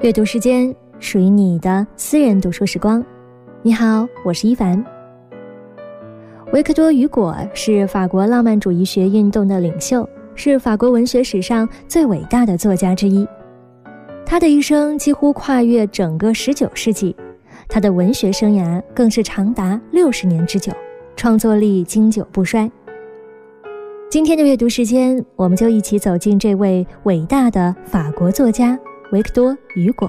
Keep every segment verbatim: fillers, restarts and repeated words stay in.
阅读时间，属于你的私人读书时光。你好，我是伊凡。维克多·雨果是法国浪漫主义学运动的领袖，是法国文学史上最伟大的作家之一。他的一生几乎跨越整个十九世纪，他的文学生涯更是长达六十年之久，创作力经久不衰。今天的阅读时间，我们就一起走进这位伟大的法国作家维克多·雨果。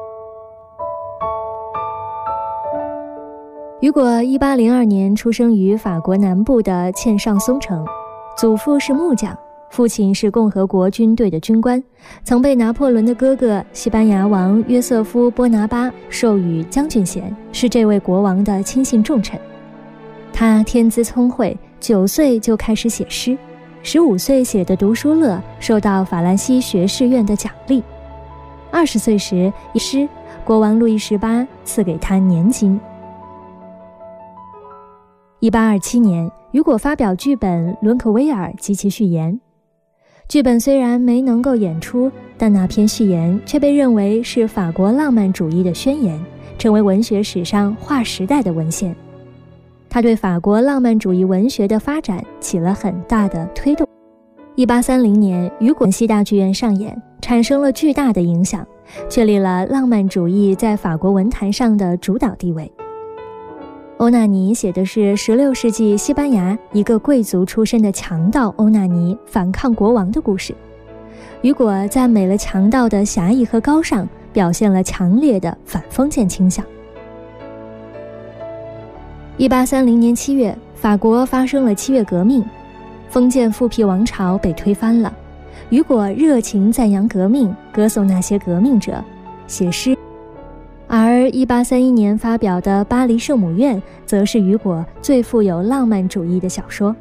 雨果一八零二年出生于法国南部的茜尚松城，祖父是木匠，父亲是共和国军队的军官，曾被拿破仑的哥哥西班牙王约瑟夫·波拿巴授予将军衔，是这位国王的亲信重臣。他天资聪慧，九岁就开始写诗，十五岁写的《读书乐》受到法兰西学士院的奖励。二十岁时，一诗，国王路易十八赐给他年金。一八二七年，雨果发表剧本《伦可威尔及其序言》。剧本虽然没能够演出，但那篇序言却被认为是法国浪漫主义的宣言，成为文学史上划时代的文献。他对法国浪漫主义文学的发展起了很大的推动。一八三零年，雨果西大剧院上演，产生了巨大的影响，确立了浪漫主义在法国文坛上的主导地位。欧纳尼写的是十六世纪西班牙一个贵族出身的强盗欧纳尼反抗国王的故事。雨果赞美了强盗的侠义和高尚，表现了强烈的反封建倾向。一八三零年七月，法国发生了七月革命，封建复辟王朝被推翻了。雨果热情赞扬革命，歌颂那些革命者，写诗。而一八三一年发表的《巴黎圣母院》则是雨果最富有浪漫主义的小说。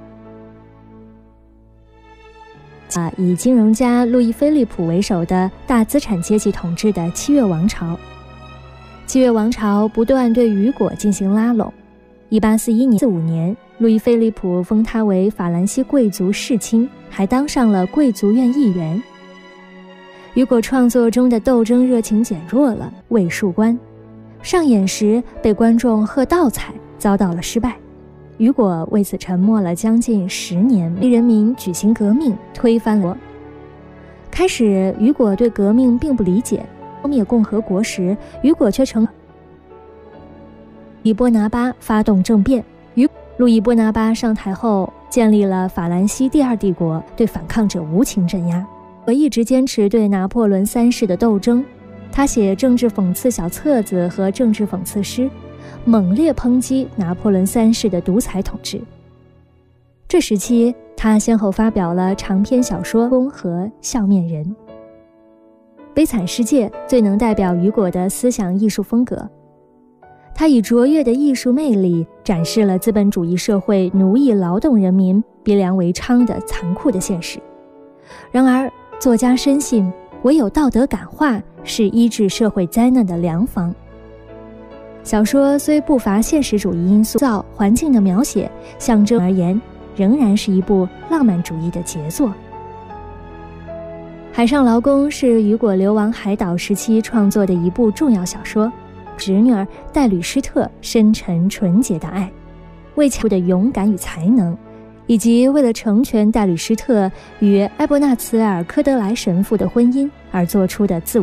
啊，以金融家路易菲利普为首的大资产阶级统治的七月王朝。七月王朝不断对雨果进行拉拢。一八四一年、四五年，路易菲利普封他为法兰西贵族世卿，还当上了贵族院议员。雨果创作中的斗争热情减弱了，未树关。上演时被观众喝倒彩，遭到了失败。雨果为此沉默了将近十年，为人民举行革命，推翻了。开始，雨果对革命并不理解。消灭共和国时，雨果却成以波拿巴发动政变。于路易波拿巴上台后，建立了法兰西第二帝国，对反抗者无情镇压。我一直坚持对拿破仑三世的斗争。他写政治讽刺小册子和政治讽刺诗，猛烈抨击拿破仑三世的独裁统治。这时期，他先后发表了长篇小说《宫》和《笑面人》。《悲惨世界》最能代表雨果的思想艺术风格。他以卓越的艺术魅力展示了资本主义社会奴役劳动人民、逼良为娼的残酷的现实。然而，作家深信，唯有道德感化是医治社会灾难的良方。小说虽不乏现实主义因素，造环境的描写，象征而言，仍然是一部浪漫主义的杰作。《海上劳工》是雨果流亡海岛时期创作的一部重要小说。侄女儿戴吕施特深沉纯洁的爱，为强的勇敢与才能，以及为了成全戴吕施特与埃伯纳茨尔科德莱神父的婚姻而做出的自我